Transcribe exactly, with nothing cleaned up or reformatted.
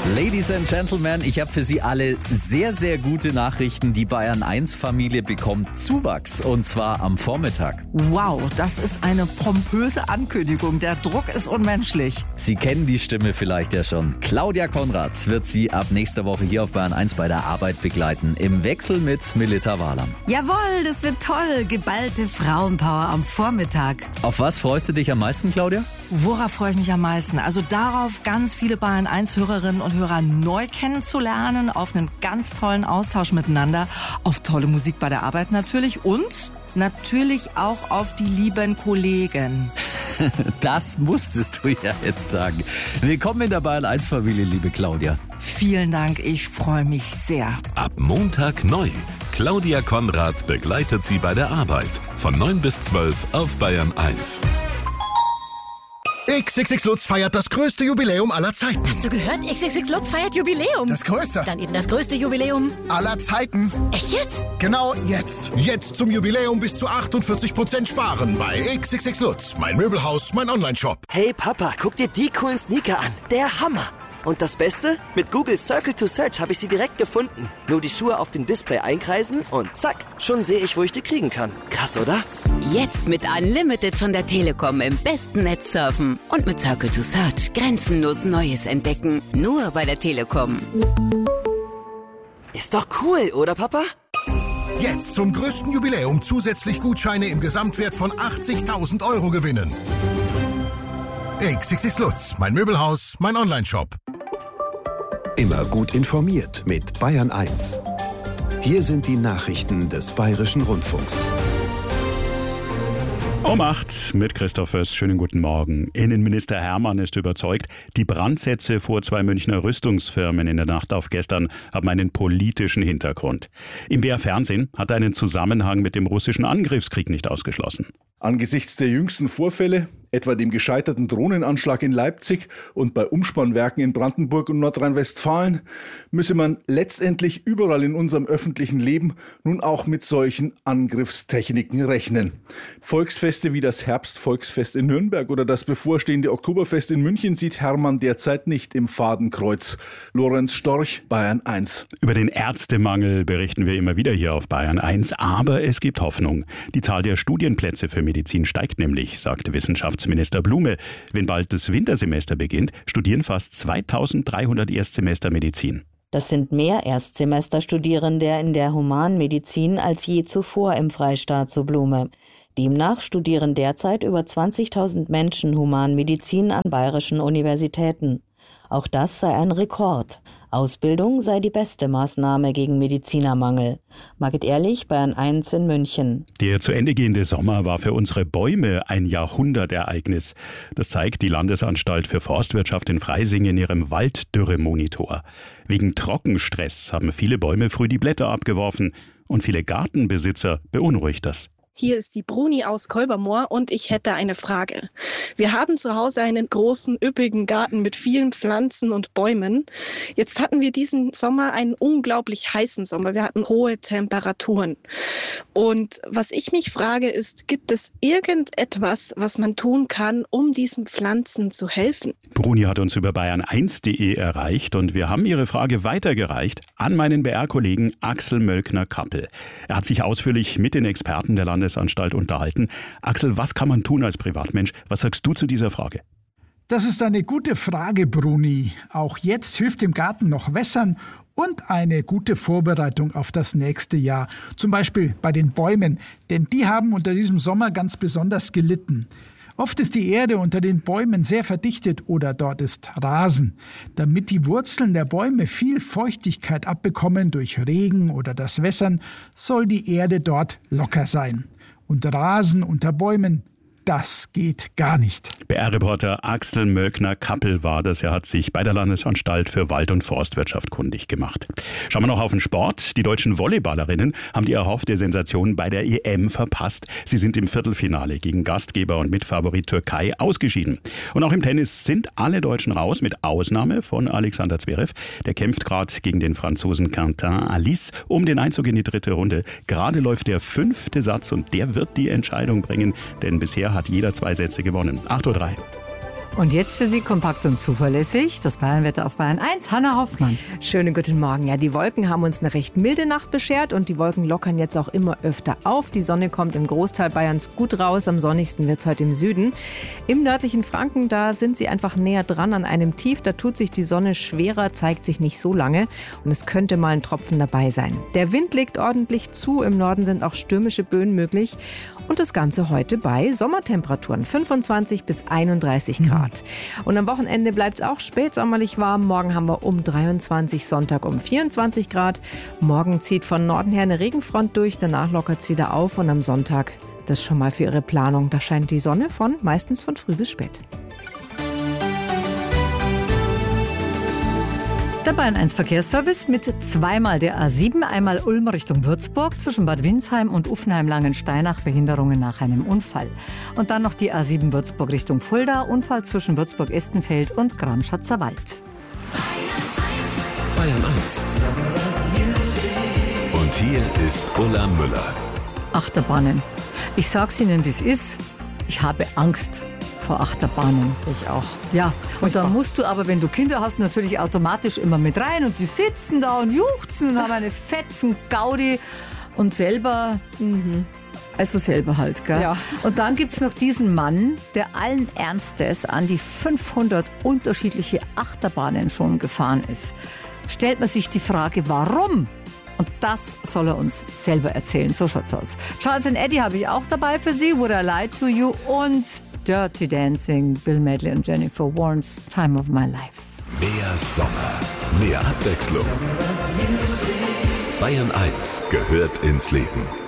Ladies and Gentlemen, ich habe für Sie alle sehr, sehr gute Nachrichten. Die Bayern eins Familie bekommt Zuwachs und zwar am Vormittag. Wow, das ist eine pompöse Ankündigung. Der Druck ist unmenschlich. Sie kennen die Stimme vielleicht ja schon. Claudia Konrad wird Sie ab nächster Woche hier auf Bayern eins bei der Arbeit begleiten. Im Wechsel mit Melita Wahlam. Jawohl, das wird toll. Geballte Frauenpower am Vormittag. Auf was freust du dich am meisten, Claudia? Worauf freue ich mich am meisten? Also darauf, ganz viele Bayern eins Hörerinnen und Hörer neu kennenzulernen, auf einen ganz tollen Austausch miteinander, auf tolle Musik bei der Arbeit natürlich und natürlich auch auf die lieben Kollegen. Das musstest du ja jetzt sagen. Willkommen in der Bayern eins Familie, liebe Claudia. Vielen Dank, ich freue mich sehr. Ab Montag neu. Claudia Konrad begleitet Sie bei der Arbeit. Von neun bis zwölf auf Bayern eins. X X X Lutz feiert das größte Jubiläum aller Zeiten. Hast du gehört? X X X Lutz feiert Jubiläum. Das größte. Dann eben das größte Jubiläum aller Zeiten. Echt jetzt? Genau jetzt. Jetzt zum Jubiläum bis zu achtundvierzig Prozent sparen bei X X X Lutz. Mein Möbelhaus, mein Online-Shop. Hey Papa, guck dir die coolen Sneaker an. Der Hammer. Und das Beste? Mit Google Circle to Search habe ich sie direkt gefunden. Nur die Schuhe auf dem Display einkreisen und zack, schon sehe ich, wo ich die kriegen kann. Krass, oder? Jetzt mit Unlimited von der Telekom im besten Netz surfen und mit Circle to Search grenzenlos Neues entdecken. Nur bei der Telekom. Ist doch cool, oder Papa? Jetzt zum größten Jubiläum zusätzlich Gutscheine im Gesamtwert von achtzigtausend Euro gewinnen. X X X Lutz, mein Möbelhaus, mein Online-Shop. Immer gut informiert mit Bayern eins. Hier sind die Nachrichten des Bayerischen Rundfunks. Um acht mit Christoph Fürst. Schönen guten Morgen. Innenminister Hermann ist überzeugt, die Brandsätze vor zwei Münchner Rüstungsfirmen in der Nacht auf gestern haben einen politischen Hintergrund. Im B R Fernsehen hat er einen Zusammenhang mit dem russischen Angriffskrieg nicht ausgeschlossen. Angesichts der jüngsten Vorfälle, etwa dem gescheiterten Drohnenanschlag in Leipzig und bei Umspannwerken in Brandenburg und Nordrhein-Westfalen, müsse man letztendlich überall in unserem öffentlichen Leben nun auch mit solchen Angriffstechniken rechnen. Volksfeste wie das Herbstvolksfest in Nürnberg oder das bevorstehende Oktoberfest in München sieht Hermann derzeit nicht im Fadenkreuz. Lorenz Storch, Bayern eins. Über den Ärztemangel berichten wir immer wieder hier auf Bayern eins, aber es gibt Hoffnung. Die Zahl der Studienplätze für Medizin steigt nämlich, sagte Wissenschaftsminister Blume. Wenn bald das Wintersemester beginnt, studieren fast zweitausenddreihundert Erstsemester Medizin. Das sind mehr Erstsemesterstudierende in der Humanmedizin als je zuvor im Freistaat, so Blume. Demnach studieren derzeit über zwanzigtausend Menschen Humanmedizin an bayerischen Universitäten. Auch das sei ein Rekord. Ausbildung sei die beste Maßnahme gegen Medizinermangel. Margit Ehrlich, Bayern eins in München. Der zu Ende gehende Sommer war für unsere Bäume ein Jahrhundertereignis. Das zeigt die Landesanstalt für Forstwirtschaft in Freising in ihrem Walddürremonitor. Wegen Trockenstress haben viele Bäume früh die Blätter abgeworfen und viele Gartenbesitzer beunruhigt das. Hier ist die Bruni aus Kolbermoor und ich hätte eine Frage. Wir haben zu Hause einen großen, üppigen Garten mit vielen Pflanzen und Bäumen. Jetzt hatten wir diesen Sommer einen unglaublich heißen Sommer. Wir hatten hohe Temperaturen. Und was ich mich frage ist, gibt es irgendetwas, was man tun kann, um diesen Pflanzen zu helfen? Bruni hat uns über bayern eins punkt de erreicht und wir haben ihre Frage weitergereicht an meinen B R-Kollegen Axel Mölkner-Kappel. Er hat sich ausführlich mit den Experten der Landes Anstalt unterhalten. Axel, was kann man tun als Privatmensch? Was sagst du zu dieser Frage? Das ist eine gute Frage, Bruni. Auch jetzt hilft im Garten noch Wässern und eine gute Vorbereitung auf das nächste Jahr. Zum Beispiel bei den Bäumen, denn die haben unter diesem Sommer ganz besonders gelitten. Oft ist die Erde unter den Bäumen sehr verdichtet oder dort ist Rasen. Damit die Wurzeln der Bäume viel Feuchtigkeit abbekommen durch Regen oder das Wässern, soll die Erde dort locker sein. Und Rasen unter Bäumen, das geht gar nicht. B R-Reporter Axel Mölkner-Kappel war das. Er hat sich bei der Landesanstalt für Wald- und Forstwirtschaft kundig gemacht. Schauen wir noch auf den Sport. Die deutschen Volleyballerinnen haben die erhoffte Sensation bei der E M verpasst. Sie sind im Viertelfinale gegen Gastgeber und Mitfavorit Türkei ausgeschieden. Und auch im Tennis sind alle Deutschen raus, mit Ausnahme von Alexander Zverev. Der kämpft gerade gegen den Franzosen Quentin Alice um den Einzug in die dritte Runde. Gerade läuft der fünfte Satz und der wird die Entscheidung bringen, denn bisher hat jeder zwei Sätze gewonnen. acht Uhr drei. Und jetzt für Sie kompakt und zuverlässig das Bayernwetter auf Bayern eins. Hanna Hoffmann. Schönen guten Morgen. Ja, die Wolken haben uns eine recht milde Nacht beschert und die Wolken lockern jetzt auch immer öfter auf. Die Sonne kommt im Großteil Bayerns gut raus. Am sonnigsten wird es heute im Süden. Im nördlichen Franken, da sind sie einfach näher dran an einem Tief. Da tut sich die Sonne schwerer, zeigt sich nicht so lange und es könnte mal ein Tropfen dabei sein. Der Wind legt ordentlich zu. Im Norden sind auch stürmische Böen möglich. Und das Ganze heute bei Sommertemperaturen, fünfundzwanzig bis einunddreißig Grad. Und am Wochenende bleibt es auch spätsommerlich warm. Morgen haben wir um dreiundzwanzig, Sonntag um vierundzwanzig Grad. Morgen zieht von Norden her eine Regenfront durch, danach lockert es wieder auf. Und am Sonntag, das schon mal für Ihre Planung, da scheint die Sonne von meistens von früh bis spät. Der Bayern eins Verkehrsservice mit zweimal der A sieben, einmal Ulm Richtung Würzburg, zwischen Bad Windsheim und Uffenheim-Langensteinach, Behinderungen nach einem Unfall. Und dann noch die A sieben Würzburg Richtung Fulda, Unfall zwischen Würzburg-Estenfeld und Gramschatzer Wald. Bayern eins. Und hier ist Ulla Müller. Achterbahnen. Ich sag's Ihnen, wie es ist. Ich habe Angst vor Achterbahnen. Ich auch. Ja, und dann musst du aber, wenn du Kinder hast, natürlich automatisch immer mit rein und die sitzen da und juchzen und haben eine fetzen Gaudi und selber, mhm. also selber halt, gell? Ja. Und dann gibt's noch diesen Mann, der allen Ernstes an die fünfhundert unterschiedliche Achterbahnen schon gefahren ist. Stellt man sich die Frage, warum? Und das soll er uns selber erzählen. So schaut's aus. Charles and Eddie habe ich auch dabei für Sie. Would I Lie to You? Und Dirty Dancing, Bill Medley und Jennifer Warnes, Time of My Life. Mehr Sommer, mehr Abwechslung. Bayern eins gehört ins Leben.